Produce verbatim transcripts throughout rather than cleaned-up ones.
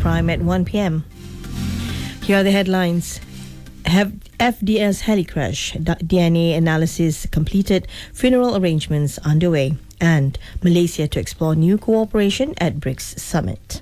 Prime at one p.m. Here are the headlines. Have F D S helicrash, D N A analysis completed, funeral arrangements underway, and Malaysia to explore new cooperation at BRICS Summit.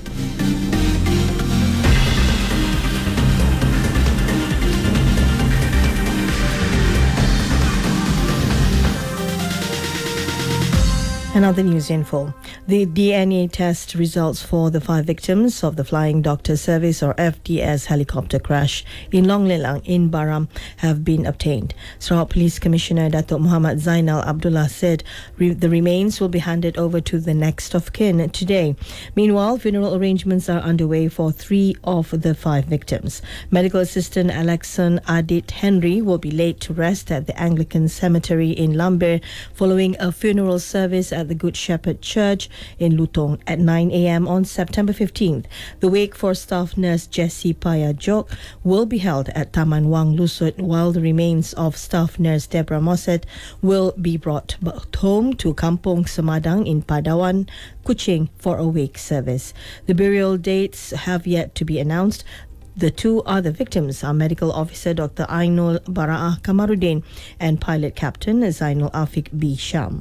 And now the news info. The D N A test results for the five victims of the Flying Doctor Service or F D S helicopter crash in Long Lelang in Baram have been obtained. Sarawak Police Commissioner Datuk Muhammad Zainal Abdullah said re- the remains will be handed over to the next of kin today. Meanwhile, funeral arrangements are underway for three of the five victims. Medical Assistant Alexon Adit Henry will be laid to rest at the Anglican Cemetery in Lambir following a funeral service at the Good Shepherd Church in Lutong at nine a.m. on September fifteenth. The wake for staff nurse Jessie Paya Jok will be held at Taman Wang Lusut, while the remains of staff nurse Deborah Mosset will be brought home to Kampong Semadang in Padawan, Kuching for a wake service. The burial dates have yet to be announced. The two other victims are Medical Officer Doctor Ainul Bara'ah Kamaruddin and Pilot Captain Zainul Afiq B. Sham.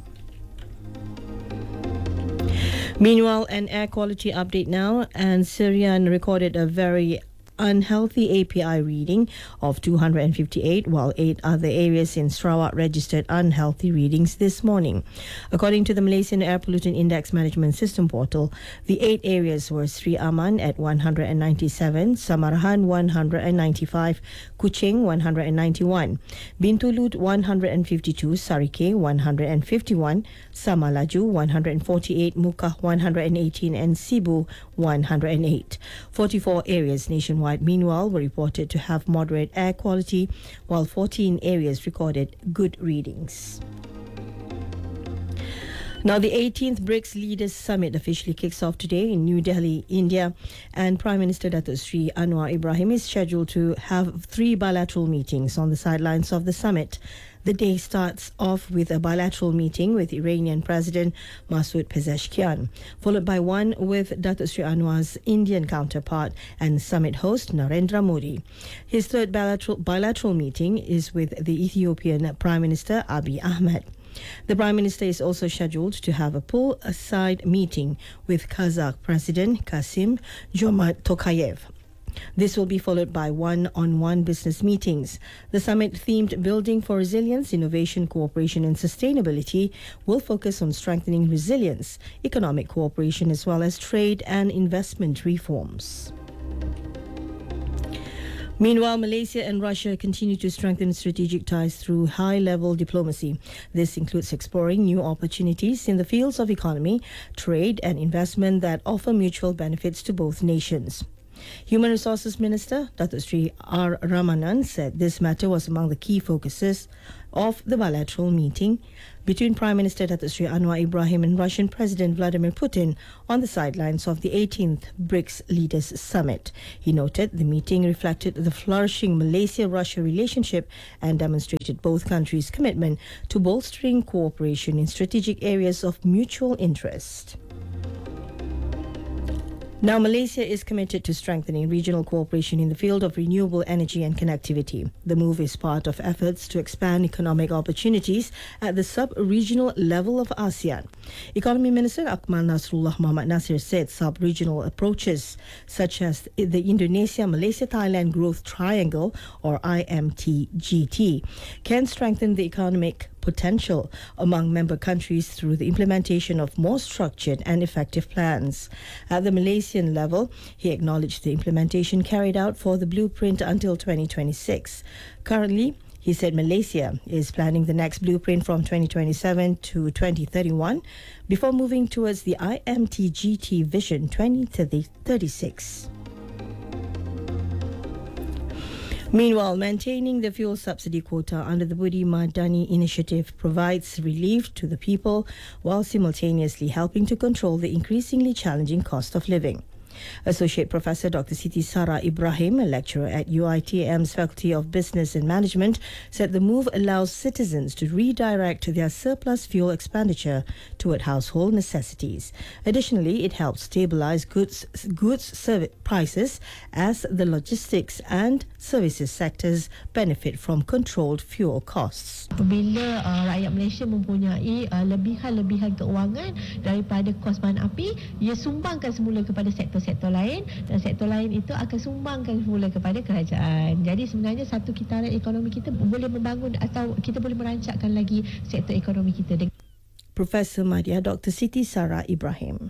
Meanwhile, an air quality update now, and Syrian recorded a very unhealthy A P I reading of two hundred fifty-eight, while eight other areas in Sarawak registered unhealthy readings this morning. According to the Malaysian Air Pollutant Index Management System portal, the eight areas were Sri Aman at one hundred ninety-seven, Samarahan one hundred ninety-five, Kuching one hundred ninety-one, Bintulu one hundred fifty-two, Sarike one hundred fifty-one, Samalaju one hundred forty-eight, Mukah one hundred eighteen, and Cebu one hundred eight. forty-four areas nationwide meanwhile were reported to have moderate air quality, while fourteen areas recorded good readings. Now, the eighteenth BRICS Leaders Summit officially kicks off today in New Delhi, India, and Prime Minister Datuk Sri Anwar Ibrahim is scheduled to have three bilateral meetings on the sidelines of the summit. The day starts off with a bilateral meeting with Iranian President Masoud Pezeshkian, followed by one with Datuk Sri Anwar's Indian counterpart and summit host Narendra Modi. His third bilateral, bilateral meeting is with the Ethiopian Prime Minister Abiy Ahmed. The Prime Minister is also scheduled to have a pull-aside meeting with Kazakh President Kasim Jomart Tokayev. This will be followed by one-on-one business meetings. The summit-themed Building for Resilience, Innovation, Cooperation and Sustainability will focus on strengthening resilience, economic cooperation as well as trade and investment reforms. Meanwhile, Malaysia and Russia continue to strengthen strategic ties through high-level diplomacy. This includes exploring new opportunities in the fields of economy, trade and investment that offer mutual benefits to both nations. Human Resources Minister Datuk Sri R. Ramanan said this matter was among the key focuses of the bilateral meeting between Prime Minister Datuk Sri Anwar Ibrahim and Russian President Vladimir Putin on the sidelines of the eighteenth BRICS Leaders Summit. He noted the meeting reflected the flourishing Malaysia-Russia relationship and demonstrated both countries' commitment to bolstering cooperation in strategic areas of mutual interest. Now, Malaysia is committed to strengthening regional cooperation in the field of renewable energy and connectivity. The move is part of efforts to expand economic opportunities at the sub-regional level of ASEAN. Economy Minister Akmal Nasrullah Muhammad Nasir said sub-regional approaches such as the Indonesia-Malaysia-Thailand Growth Triangle or I M T G T can strengthen the economic potential among member countries through the implementation of more structured and effective plans. At the Malaysian level, he acknowledged the implementation carried out for the blueprint until twenty twenty-six. Currently, he said Malaysia is planning the next blueprint from twenty twenty-seven to twenty thirty-one before moving towards the I M T G T Vision twenty thirty-six. Meanwhile, maintaining the fuel subsidy quota under the Budi Madani initiative provides relief to the people while simultaneously helping to control the increasingly challenging cost of living. Associate Professor Doctor Siti Sarah Ibrahim, a lecturer at U I T M's Faculty of Business and Management, said the move allows citizens to redirect their surplus fuel expenditure toward household necessities. Additionally, it helps stabilize goods goods service prices as the logistics and services sectors benefit from controlled fuel costs. Apabila uh, rakyat Malaysia mempunyai uh, lebihan-lebihan keuangan daripada kos bahan api, ia sumbangkan semula kepada sektor-sektor lain dan sektor lain itu akan sumbangkan semula kepada kerajaan. Jadi sebenarnya satu kitaran ekonomi kita boleh membangun atau kita boleh merancakkan lagi sektor ekonomi kita. Professor Madya Doctor Siti Sarah Ibrahim.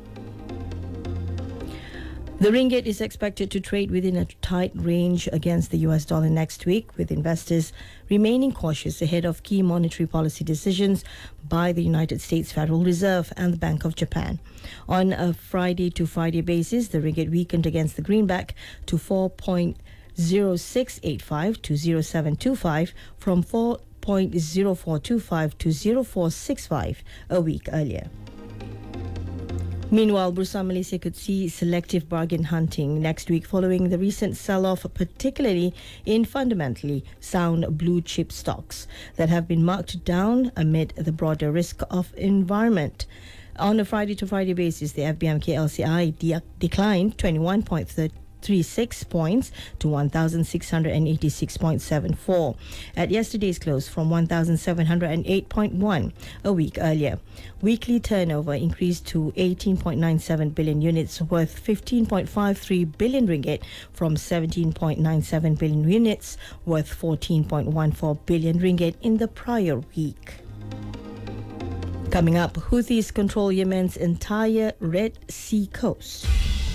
The ringgit is expected to trade within a tight range against the U S dollar next week, with investors remaining cautious ahead of key monetary policy decisions by the United States Federal Reserve and the Bank of Japan. On a Friday to Friday basis, the ringgit weakened against the greenback to four point zero six eight five to zero seven two five from four point zero four two five to zero four six five a week earlier. Meanwhile, Bursa Malaysia could see selective bargain hunting next week following the recent sell-off, particularly in fundamentally sound blue chip stocks that have been marked down amid the broader risk of environment. On a Friday to Friday basis, the F B M K L C I de- declined twenty-one point three six points to one thousand six hundred eighty-six point seven four at yesterday's close from one thousand seven hundred eight point one a week earlier. Weekly turnover increased to eighteen point nine seven billion units, worth fifteen point five three billion ringgit from seventeen point nine seven billion units, worth fourteen point one four billion ringgit in the prior week. Coming up, Houthis control Yemen's entire Red Sea coast.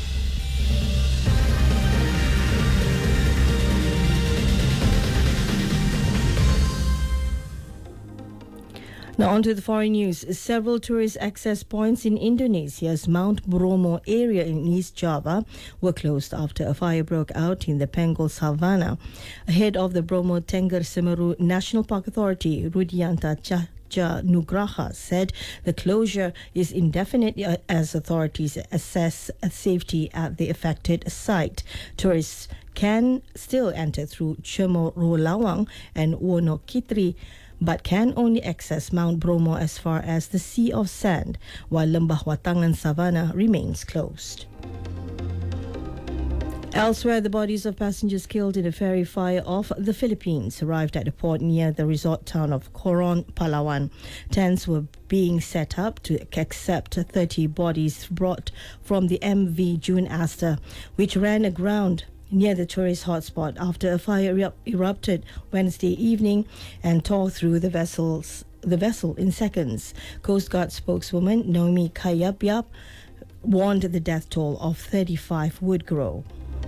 Now on to the foreign news. Several tourist access points in Indonesia's Mount Bromo area in East Java were closed after a fire broke out in the Penggol Savannah. Head of the Bromo Tengger Semeru National Park Authority, Rudianta Cahya Nugraha, said the closure is indefinite as authorities assess safety at the affected site. Tourists can still enter through Cemorolawang and Wonokitri, but can only access Mount Bromo as far as the Sea of Sand, while Lembah Watangan Savannah remains closed. Elsewhere, the bodies of passengers killed in a ferry fire off the Philippines arrived at a port near the resort town of Coron, Palawan. Tents were being set up to accept thirty bodies brought from the M V June Aster, which ran aground near the tourist hotspot after a fire erup- erupted Wednesday evening and tore through the vessels the vessel in seconds. Coast Guard spokeswoman Naomi Kayabyab warned the death toll of thirty-five would grow.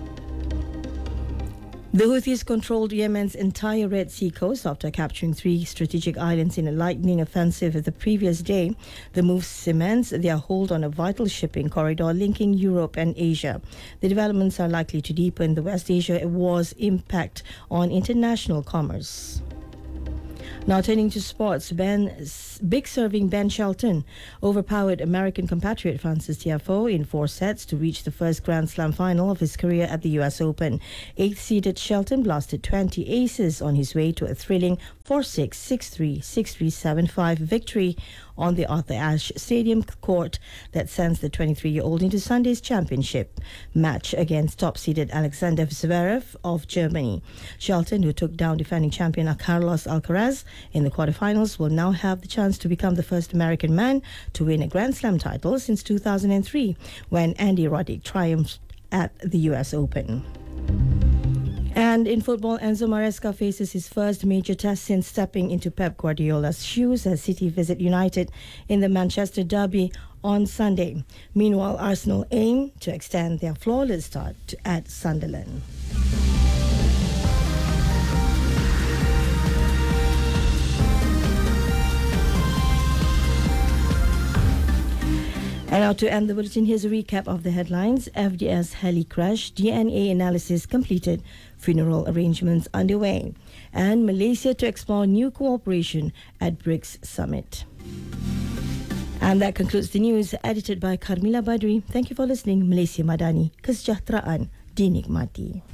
The Houthis controlled Yemen's entire Red Sea coast after capturing three strategic islands in a lightning offensive the previous day. The move cements their hold on a vital shipping corridor linking Europe and Asia. The developments are likely to deepen the West Asia war's impact on international commerce. Now turning to sports, Ben, big serving Ben Shelton overpowered American compatriot Francis Tiafoe in four sets to reach the first Grand Slam final of his career at the U S Open. Eighth-seeded Shelton blasted twenty aces on his way to a thrilling four six, six three, six three, seven five victory on the Arthur Ashe Stadium court that sends the twenty-three-year-old into Sunday's championship match against top-seeded Alexander Zverev of Germany. Shelton, who took down defending champion Carlos Alcaraz in the quarterfinals, will now have the chance to become the first American man to win a Grand Slam title since two thousand three, when Andy Roddick triumphed at the U S Open. And in football, Enzo Maresca faces his first major test since stepping into Pep Guardiola's shoes as City visit United in the Manchester derby on Sunday. Meanwhile, Arsenal aim to extend their flawless start to, at Sunderland. And now to end the bulletin, here's a recap of the headlines. F D S heli crash, D N A analysis completed, funeral arrangements underway. And Malaysia to explore new cooperation at BRICS Summit. And that concludes the news edited by Carmila Badri. Thank you for listening. Malaysia Madani, kesejahteraan dinikmati.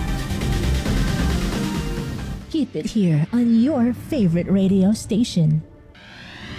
Keep it here on your favorite radio station.